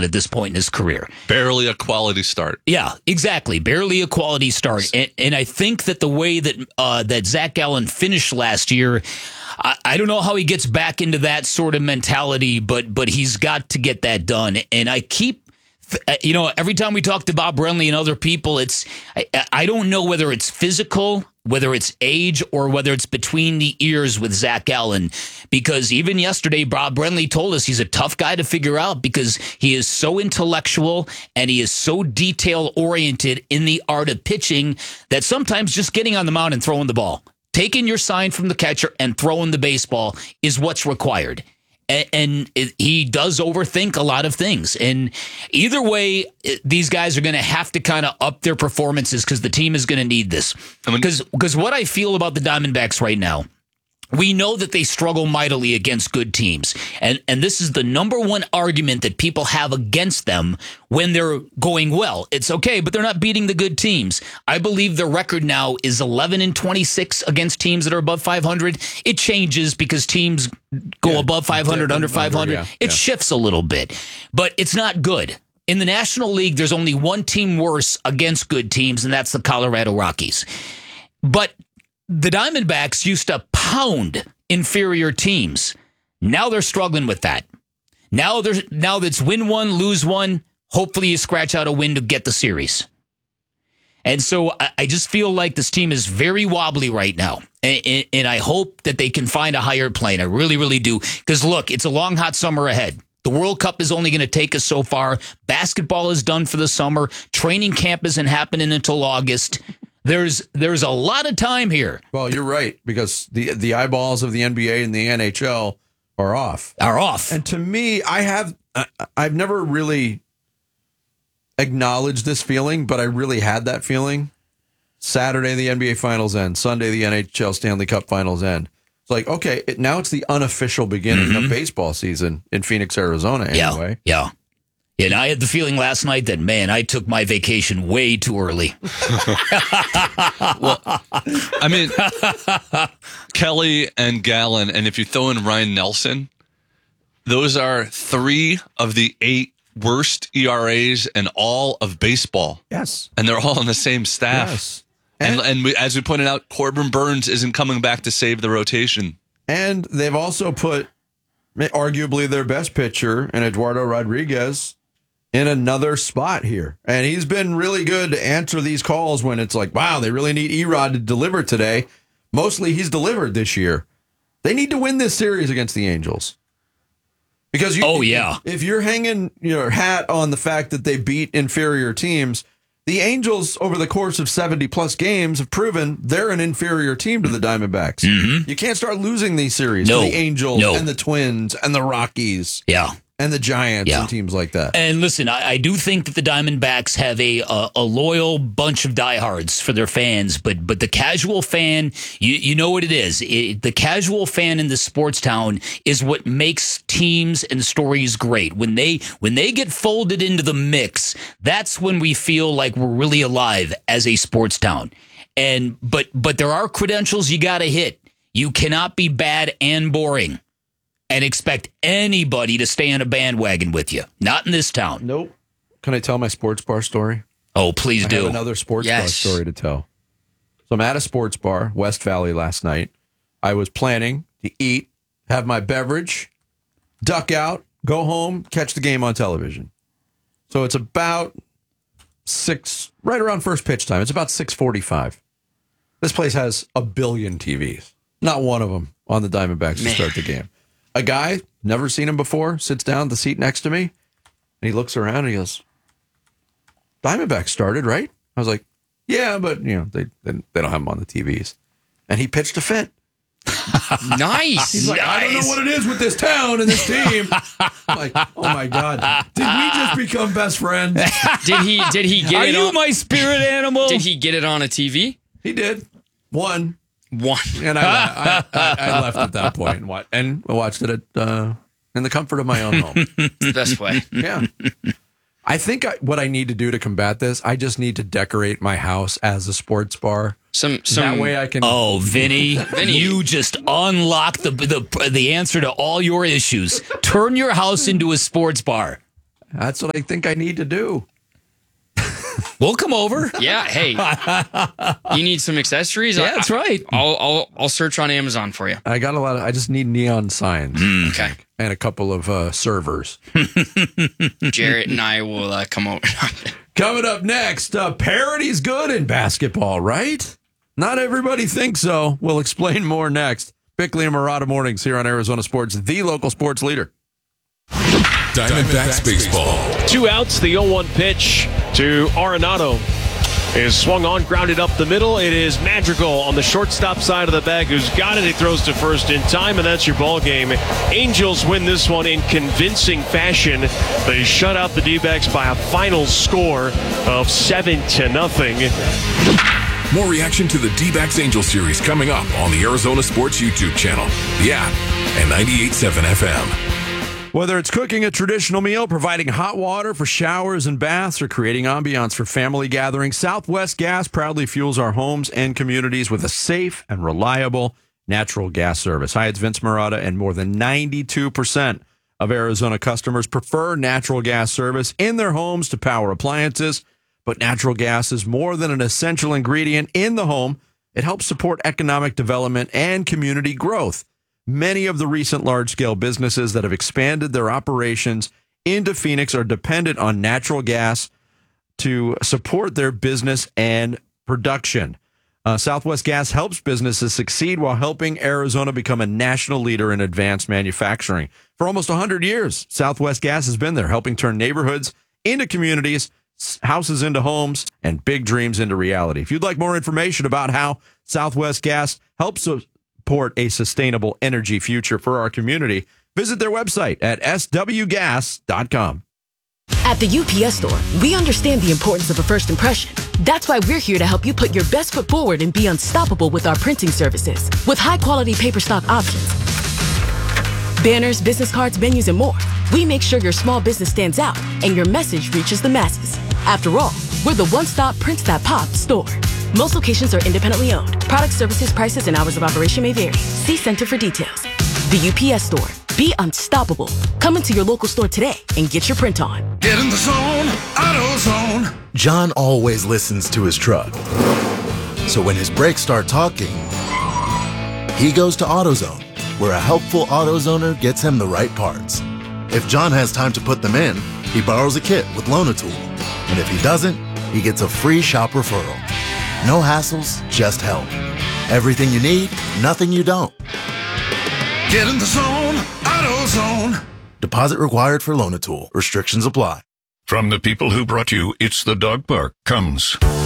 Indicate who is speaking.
Speaker 1: Allen at this point in his career.
Speaker 2: Barely a quality start.
Speaker 1: Yeah, exactly. Barely a quality start. And I think that the way that that Zach Allen finished last year, I don't know how he gets back into that sort of mentality, but he's got to get that done. And I keep, every time we talk to Bob Brenly and other people, I don't know whether it's physical, whether it's age, or whether it's between the ears with Zach Allen. Because even yesterday, Bob Brenly told us he's a tough guy to figure out because he is so intellectual and he is so detail-oriented in the art of pitching that sometimes just getting on the mound and throwing the ball, taking your sign from the catcher and throwing the baseball is what's required. And he does overthink a lot of things. And either way, these guys are going to have to kind of up their performances because the team is going to need this. Because what I feel about the Diamondbacks right now, we know that they struggle mightily against good teams. And this is the number one argument that people have against them when they're going well. It's okay, but they're not beating the good teams. I believe their record now is 11-26 against teams that are above 500. It changes because teams go above 500, under 500. It shifts a little bit, but it's not good. In the National League, there's only one team worse against good teams, and that's the Colorado Rockies. But the Diamondbacks used to pound inferior teams. Now they're struggling with that. Now that's win one, lose one. Hopefully you scratch out a win to get the series. And so I just feel like this team is very wobbly right now. And I hope that they can find a higher plane. I really, really do. Because look, it's a long, hot summer ahead. The World Cup is only going to take us so far. Basketball is done for the summer. Training camp isn't happening until August. There's a lot of time here.
Speaker 3: Well, you're right, because the eyeballs of the NBA and the NHL are off. And to me, I've never really acknowledged this feeling, but I really had that feeling. Saturday, the NBA Finals end. Sunday, the NHL Stanley Cup Finals end. It's like, okay, now it's the unofficial beginning of baseball season in Phoenix, Arizona, anyway.
Speaker 1: Yeah. And I had the feeling last night that, man, I took my vacation way too early.
Speaker 2: Well, I mean, Kelly and Gallen, and if you throw in Ryan Nelson, those are 3 of the 8 worst ERAs in all of baseball.
Speaker 3: Yes.
Speaker 2: And they're all on the same staff.
Speaker 3: Yes.
Speaker 2: And as we pointed out, Corbin Burns isn't coming back to save the rotation.
Speaker 3: And they've also put arguably their best pitcher in Eduardo Rodriguez in another spot here. And he's been really good to answer these calls when it's like, wow, they really need Erod to deliver today. Mostly he's delivered this year. They need to win this series against the Angels. Because if you're hanging your hat on the fact that they beat inferior teams, the Angels over the course of 70-plus games have proven they're an inferior team to the Diamondbacks.
Speaker 1: Mm-hmm.
Speaker 3: You can't start losing these series to the Angels and the Twins and the Rockies.
Speaker 1: Yeah.
Speaker 3: And the Giants and teams like that.
Speaker 1: And listen, I do think that the Diamondbacks have a loyal bunch of diehards for their fans, but the casual fan, you know what it is. The casual fan in the sports town is what makes teams and stories great. When they get folded into the mix, that's when we feel like we're really alive as a sports town. But there are credentials you got to hit. You cannot be bad and boring and expect anybody to stay on a bandwagon with you. Not in this town.
Speaker 3: Nope. Can I tell my sports bar story?
Speaker 1: Oh, please do.
Speaker 3: I have another sports bar story to tell. So I'm at a sports bar, West Valley, last night. I was planning to eat, have my beverage, duck out, go home, catch the game on television. So it's about right around first pitch time. It's about 6:45. This place has a billion TVs. Not one of them on the Diamondbacks to start the game. A guy, never seen him before, sits down at the seat next to me, and he looks around and he goes, Diamondbacks started, right? I was like, yeah, but they don't have him on the TVs. And he pitched a fit.
Speaker 4: Nice.
Speaker 3: He's like, I don't know what it is with this town and this team. I'm like, oh my God, did we just become best friends?
Speaker 4: Did he get
Speaker 1: Are
Speaker 4: it
Speaker 1: you
Speaker 4: on
Speaker 1: my spirit animal?
Speaker 4: Did he get it on a TV?
Speaker 3: He did. One.
Speaker 4: And
Speaker 3: I left at that point and watched it in the comfort of my own home.
Speaker 4: the best way.
Speaker 3: Yeah. I think what I need to do to combat this, I just need to decorate my house as a sports bar. That way I can.
Speaker 1: Oh, Vinny, you just unlocked the answer to all your issues. Turn your house into a sports bar.
Speaker 3: That's what I think I need to do.
Speaker 1: We'll come over.
Speaker 4: Yeah, hey, you need some accessories?
Speaker 1: Yeah, that's right.
Speaker 4: I'll search on Amazon for you.
Speaker 3: I got I just need neon signs.
Speaker 4: Okay.
Speaker 3: And a couple of servers.
Speaker 4: Jarrett and I will come over.
Speaker 3: Coming up next, parody's good in basketball, right? Not everybody thinks so. We'll explain more next. Bickley and Murata Mornings here on Arizona Sports, the local sports leader.
Speaker 5: Diamondbacks baseball.
Speaker 6: 2 outs, the 0-1 pitch to Arenado is swung on, grounded up the middle. It is Madrigal on the shortstop side of the bag who's got it. He throws to first in time, and that's your ball game. Angels win this one in convincing fashion. They shut out the D-backs by a final score of 7-0.
Speaker 5: More reaction to the D-backs Angel series coming up on the Arizona Sports YouTube channel, the app, and 98.7 FM.
Speaker 3: Whether it's cooking a traditional meal, providing hot water for showers and baths, or creating ambiance for family gatherings, Southwest Gas proudly fuels our homes and communities with a safe and reliable natural gas service. Hi, it's Vince Murata, and more than 92% of Arizona customers prefer natural gas service in their homes to power appliances. But natural gas is more than an essential ingredient in the home. It helps support economic development and community growth. Many of the recent large-scale businesses that have expanded their operations into Phoenix are dependent on natural gas to support their business and production. Southwest Gas helps businesses succeed while helping Arizona become a national leader in advanced manufacturing. For almost 100 years, Southwest Gas has been there, helping turn neighborhoods into communities, houses into homes, and big dreams into reality. If you'd like more information about how Southwest Gas helps support a sustainable energy future for our community, visit their website at swgas.com.
Speaker 7: At the UPS Store, we understand the importance of a first impression. That's why we're here to help you put your best foot forward and be unstoppable with our printing services. With high-quality paper stock options, banners, business cards, menus, and more, we make sure your small business stands out and your message reaches the masses. After all, we're the one-stop prints that pop store. Most locations are independently owned. Product, services, prices, and hours of operation may vary. See Center for details. The UPS Store. Be unstoppable. Come into your local store today and get your print on.
Speaker 8: Get in the zone, AutoZone. John always listens to his truck. So when his brakes start talking, he goes to AutoZone, where a helpful AutoZoner gets him the right parts. If John has time to put them in, he borrows a kit with Loan-A-Tool. And if he doesn't, he gets a free shop referral. No hassles, just help. Everything you need, nothing you don't. Get in the zone, AutoZone. Deposit required for Loan-A-Tool. Restrictions apply.
Speaker 9: From the people who brought you It's the Dog Park comes